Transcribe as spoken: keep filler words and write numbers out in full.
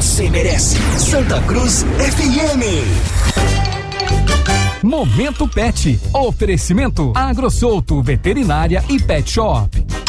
você merece. Santa Cruz F M. Momento Pet. Oferecimento AgroSouto Veterinária e Pet Shop.